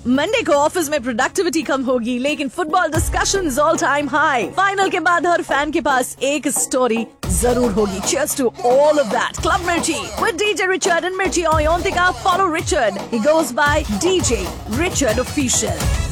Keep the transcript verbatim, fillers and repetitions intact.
Monday को office में productivity कम होगी, लेकिन football discussions all time high. Final के बाद हर फैन के पास एक स्टोरी जरूर होगी। Cheers to all of that. Club Mirchi with D J Richard and Mirchi Oyontika. Follow Richard. He goes by D J Richard Official.